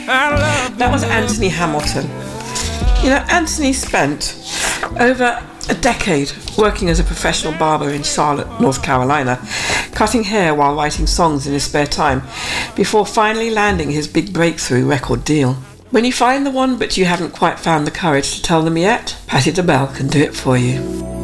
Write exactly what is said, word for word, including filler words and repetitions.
That was Anthony Hamilton. You know, Anthony spent over a decade working as a professional barber in Charlotte, North Carolina, cutting hair while writing songs in his spare time, before finally landing his big breakthrough record deal. When you find the one but you haven't quite found the courage to tell them yet, Patti LaBelle can do it for you.